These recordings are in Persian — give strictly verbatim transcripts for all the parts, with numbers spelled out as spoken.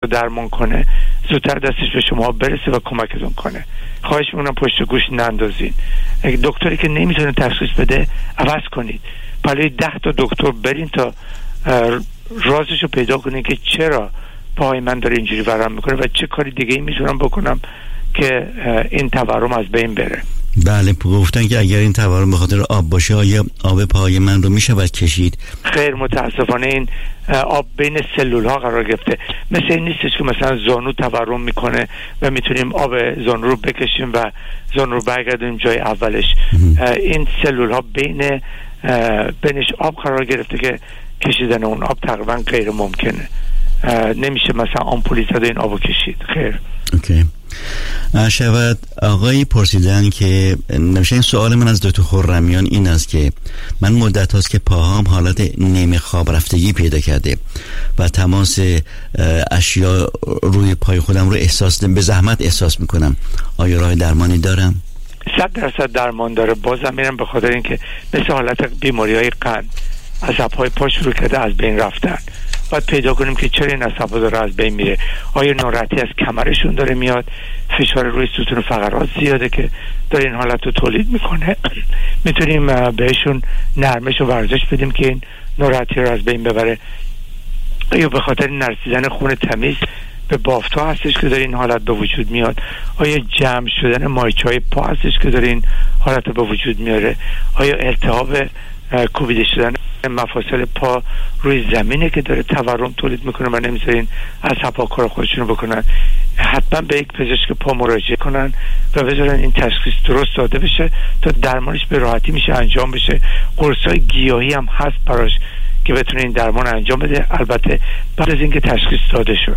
درمان کنه زودتر دستش به شما برسه و کمکتون کنه. خواهش میکنم پشت گوش نندازین. اگه دکتری که نمیتونه تشخیص بده عوض کنید، پلوی ده تا دکتر برین تا رازشو پیدا کنین که چرا پای من داره اینجوری ورم میکنه و چه کاری دیگه ای میتونم بکنم که این تورم از بین بره. بله، گفتن که اگر این تورم به خاطر آب باشه آیا آب پای من رو میشه باید کشید؟ خیر، متاسفانه این آب بین سلول ها قرار گرفته. مثل این نیستش که مثلا زانو تورم میکنه و میتونیم آب زانو رو بکشیم و زانو رو برگردونیم جای اولش. این سلول ها بین بینش آب قرار گرفته که کشیدن اون آب تقریبا غیر ممکنه. نمیشه مثلا آمپولی زده این آبو کشید. خیر. اوکی. شود آقایی پرسیدن که نوشتن سوال من از دکتر خرمیان این است که من مدت هاست که پاهام حالت نیمه خواب رفتگی پیدا کرده و تماس اشیا روی پای خودم رو احساس به زحمت احساس میکنم. آیا راه درمانی دارم؟ صد درصد درمان داره. بازم میرم به خاطر اینکه مثل حالت بیماری های قند عصب‌های پا شروع کرده از بین رفتن. باید پیدا کنیم که چرا این عصب‌ها داره از بین میره. آیا ناراحتی از کمرشون داره میاد؟ فشار روی ستون فقرات زیاده که داره این حالت رو تولید میکنه. میتونیم بهشون نرمش و ورزش بدیم که این ناراحتی رو از بین ببره. آیا به خاطر نرسیدن خون تمیز به بافت‌ها هستش که داره این حالت به وجود میاد؟ آیا جمع شدن مایچه‌های پا هستش که داره این حالت رو به وجود میاره؟ آیا التهاب کوبیده شدن مفاصل پا روی زمینه که داره تورم تولید میکنه و نمیذارین عصب‌ها کار خودشونو بکنن؟ حتما به یک پزشک پا مراجعه کنن و بذارن این تشخیص درست داده بشه تا درمانش به راحتی میشه انجام بشه. قرصای گیاهی هم هست براش که بتونه این درمان انجام بده، البته بعد از اینکه تشخیص داده شد.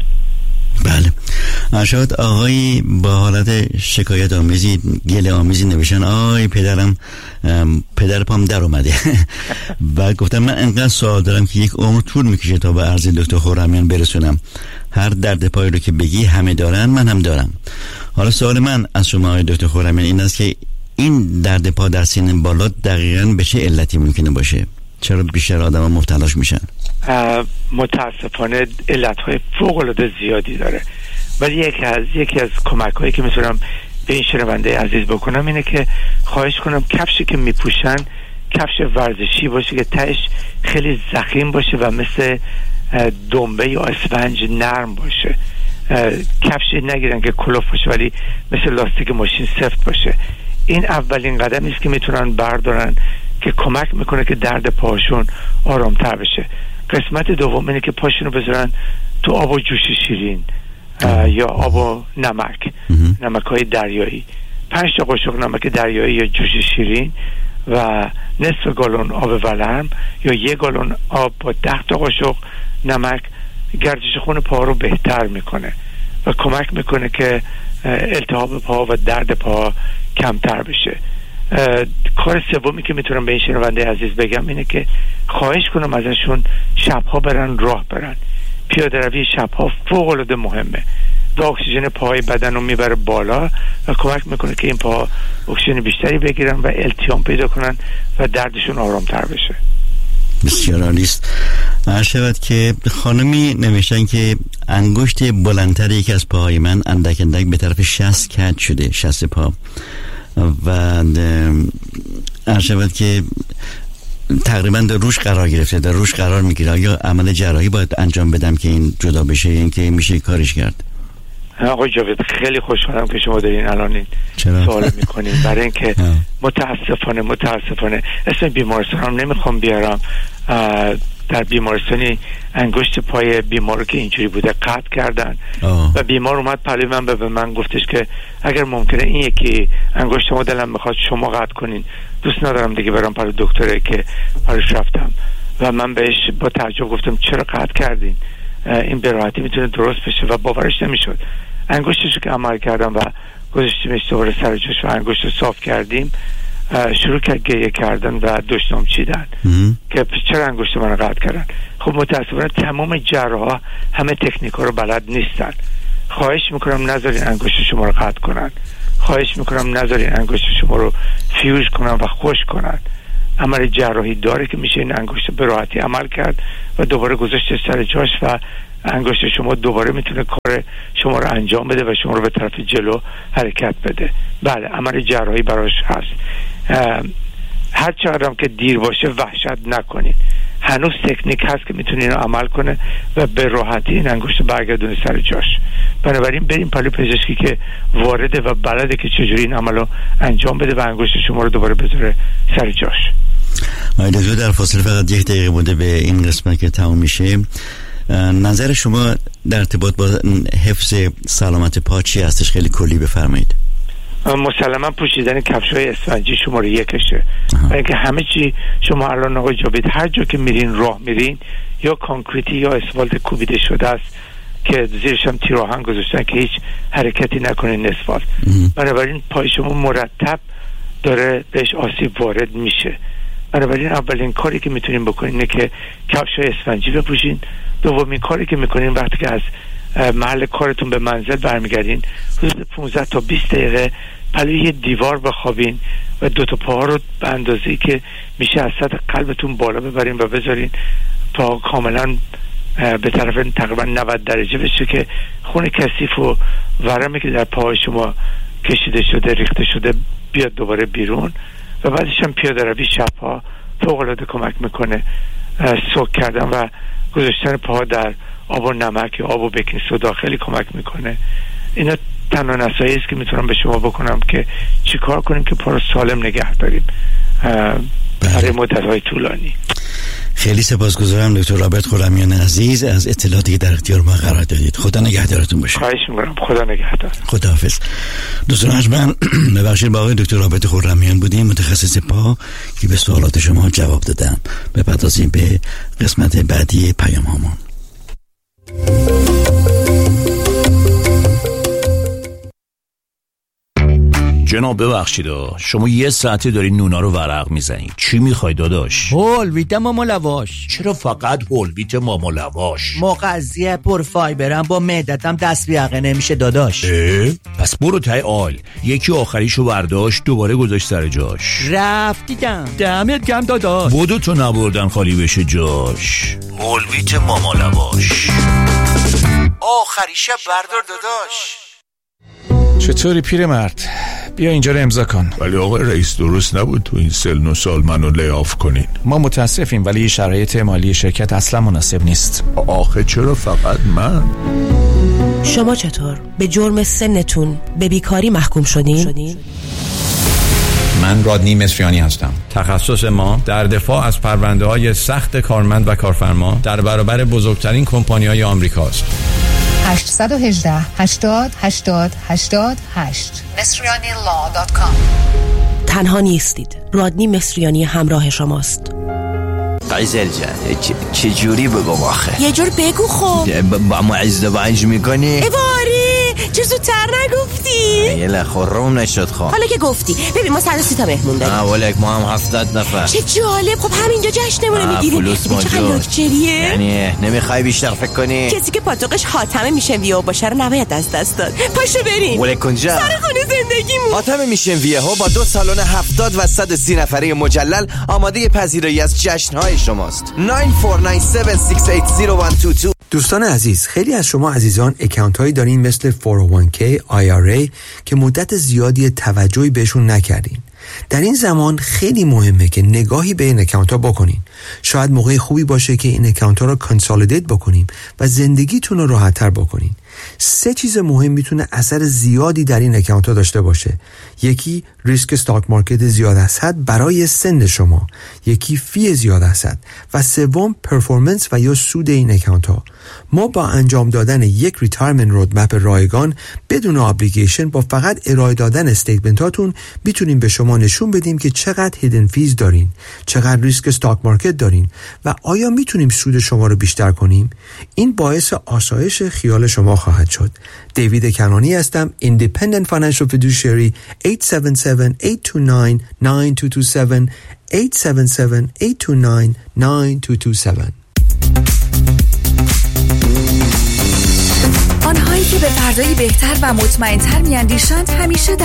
بله. شاید آقایی با حالت شکایت آمیزی گله آمیزی نوشتن آی پدرم پدر پام در اومده و گفتم من انقدر سوال دارم که یک عمر طول میکشه تا به عرض دکتر خرمیان برسونم. هر درد پایی رو که بگی همه دارن، من هم دارم. حالا سوال من از شما آقای دکتر خرمیان این است که این درد پا در سن بالا دقیقاً به چه علتی ممکنه باشه؟ چرا بیشتر آدم ها مبتلاش میشن؟ متاسفانه علتهای فوق العاده زیادی داره، ولی یکی از یکی از کمک هایی که میتونم به این شنونده عزیز بکنم اینه که خواهش کنم کفشی که میپوشن کفش ورزشی باشه که تهش خیلی ضخیم باشه و مثل دنبه یا اسفنج نرم باشه. کفشی نگیرن که کلوف باشه ولی مثل لاستیک ماشین سفت باشه. این اولین قدمی است که میتونن بردارن که کمک میکنه که درد پاهاشون آرامتر بشه. قسمت دوم اینه که پاشونو بذارن تو آب و جوش شیرین یا آب و نمک، نمک های دریایی، پنج تا قاشق نمک دریایی یا جوش شیرین و نصف گالون آب ولرم یا یک گالون آب با ده تا قاشق نمک گردش خون پا رو بهتر میکنه و کمک میکنه که التهاب پا و درد پا کمتر بشه. کار سومی که میتونم به این شنونده عزیز بگم اینه که خواهش کنم ازشون شبها برن راه برن. پیاده روی شبها فوق العاده مهمه و اکسیژن پاهای بدن رو میبره بالا و کمک میکنه که این پا اکسیژن بیشتری بگیرن و التیام پیدا کنن و دردشون آرامتر بشه. بسیار عالی است. عرض شود که خانمی نوشتن که انگشت بلندتر یکی از پاهای من اندک اندک به طرف شست کج شده، شست پا، و عرض شود که تقریبا در روش قرار گرفته، در روش قرار میگیره. یا عمل جراحی باید انجام بدم که این جدا بشه، این که میشه کارش کرد؟ آقای جاوید خیلی خوشحالم که شما دارین الان این سوال میکنین، برای اینکه متاسفانه متاسفانه اسم بیمارستان هم نمیخوام بیارم، در بیمارستانی انگشت پای بیمار که اینجوری بوده قطع کردن آه. و بیمار اومد پلوی من به من گفتش که اگر ممکنه این یکی انگشت شما دلم میخواد شما قطع کنین، دوست ندارم دیگه برام پلو دکتره که پلوش رفتم و من بهش با تعجب گفتم چرا قطع کردین؟ این به راحتی میتونه درست بشه و باورش نمیشد. انگشتشو که عمل کردم و گذاشتیمش دوباره سر جاش و انگشت رو صاف کردیم، شروع کرد گریه کردن و دشنام چیدن که چرا انگشت من رو قطع کردن. خب متاسفانه تمام جراحا همه تکنیک ها رو بلد نیستن. خواهش میکنم نذارین انگشت شما رو قطع کنن، خواهش میکنم نذارین انگشت شما رو فیوز کنن و خوش کنن. عمل جراحی داره که میشه این انگشت به راحتی عمل کرد و دوباره گذاشت سر جاش و انگشت شما دوباره میتونه کار شما رو انجام بده و شما رو به طرف جلو حرکت بده. بله عمل جراحی براش هست. هر چقدر هم که دیر باشه وحشت نکنید، هنوز تکنیک هست که میتونه اینو عمل کنه و به راحتی این انگشت برگردونه سر جاش. بنابراین بریم پلو پزشکی که وارده و بلده که چجوری این عملو انجام بده و انگشت شما رو دوباره بذاره سر جاش. دکتر در فاصله فقط یک دقیقه بوده به این قسمت که تموم میشه، نظر شما در ارتباط با حفظ سلامت پا چی هستش؟ خیلی کلی بفرمایید. مسلما پوشیدن کفش‌های اسفنجی شماره یکشه و اینکه همه چی شما الان آقای جاوید هر جا که میرین راه میرین یا کانکریتی یا اسفالت کوبیده شده است که زیرش هم تیر آهن گذاشتن که هیچ حرکتی نکنه اسفالت، بنابراین پای شما مرتب داره بهش آسیب وارد میشه. بنابراین اولین کاری که میتونین بکنین اینه که کفش‌های اسفنجی بپوشین. دومین کاری که میکنین وقتی که از محل کارتون به منزل برمیگردین حدود پانزده تا بیست دقیقه پلوی یه دیوار بخوابین و دو تا پاها رو به اندازه‌ای که میشه از سطح قلبتون بالا ببرین و بذارین پا کاملا به طرف تقریبا نود درجه بشه که خون کثیف و ورمی که در پاهای شما کشیده شده ریخته شده بیاد دوباره بیرون. و بعدش هم پیاده روی شب‌ها فوق‌العاده کمک میکنه. سوک کردن و گذاشتن پاها در آب و نمک یا آب و بیکینگ سودا خیلی کمک میکنه. اینا تنها نصایحی است که میتونم به شما بکنم که چیکار کنیم که پا رو سالم نگه داریم برای مدت‌های طولانی. خیلی سپاسگزارم دکتر رابرت خرمیان عزیز از اطلاعاتی که در اختیار ما قرار دادید. خدا نگهدارتون باشه. خواهش میکنم. خدا نگهدار. خداحافظ. دوستان عزیز، ببخشید با آقای دکتر رابرت خرمیان بودیم، متخصص پا، که به سوالات شما جواب دادن. بپردازیم به قسمت بعدی پیام هامون. جناب ببخشید شما یه ساعته داری نونا رو ورق میزنی، چی میخوای داداش؟ هولویت ماما لواش. چرا فقط هولویت ماما لواش؟ مغذیه پر فایبرم، با معدتم دست بیاقه نمیشه داداش. پس برو تای آل، یکی آخریشو برداشت دوباره گذاشت سر جاش. رفت دیدم. دمت گرم داداش. بودو تو نبردن خالی بشه جاش. هولویت ماما لواش آخریشه بردار داداش. چطوری پیرمرد؟ بیا اینجا رو امضا کن. ولی آقای رئیس درست نبود تو این سن و سال منو لیاف کنین. ما متاسفیم ولی شرایط مالی شرکت اصلا مناسب نیست. آخه چرا فقط من؟ شما چطور؟ به جرم سنتون به بیکاری محکوم شدین؟ من رادنی مصریانی هستم. تخصص ما در دفاع از پرونده‌های سخت کارمند و کارفرما در برابر بزرگترین کمپانی‌های آمریکاست. هشت یک هشت هشتاد هشتاد هشتاد هشت مصریانی لا دات کام. تنها نیستید. رادنی مصریانی همراه شماست. قیزل جان چه جوری بگم آخه؟ یه جور بگو خب. با ما ازدواج میکنی؟ اواره چه زودتر نگفتی؟ یه لخورم نشد خواه. حالا که گفتی ببین ما صد و سی تا مهمون داریم. نه ولک ما هم هفتاد نفر. چه جالب. خب همینجا جشنمونه میگیریم. چه لاکچریه. یعنی نمیخوای بیشتر فکر کنی؟ کسی که پاتوقش حاتمه میشن ویو باشه رو نباید دست دست داد. پاشو بریم ولک کنجا سر خونه زندگیمون. حاتمه میشن ویو با دو سالن هفتاد و صد و سی نفره مجلل آماده پذیرایی از جشن‌های شماست. نه چهار نه هفت شش هشت صفر یک دو دو. دوستان عزیز، خیلی از شما عزیزان اکانت هایی دارین مثل فور او وان کی، آی آر ای که مدت زیادی توجهی بهشون نکردین. در این زمان خیلی مهمه که نگاهی به این اکانت ها بکنین. شاید موقع خوبی باشه که این اکانت ها رو کنسالیدیت بکنیم و زندگیتون رو راحت تر بکنین. سه چیز مهم میتونه اثر زیادی در این اکانت ها داشته باشه. یکی ریسک استاک مارکت زیاد از حد برای سن شما، یکی فی زیاد از حد و سوم پرفورمنس و یا سود این اکانت ها. ما با انجام دادن یک ریتایرمنت رودمپ رایگان بدون ابلیگیشن با فقط ارائه دادن استیتمنت هاتون میتونیم به شما نشون بدیم که چقدر هیدن فیز دارین، چقدر ریسک استاک مارکت دارین و آیا میتونیم سود شما رو بیشتر کنیم. این باعث آسایش خیال شما خواهد شد. دیوید کنانی هستم، Independent Financial Fiduciary. هشت هفت هفت هشت دو نه نه دو دو هفت هشت هفت هفت هشت دو نه نه دو دو هفت. آنهایی که به فردایی بهتر و مطمئن‌تر می‌اندیشند همیشه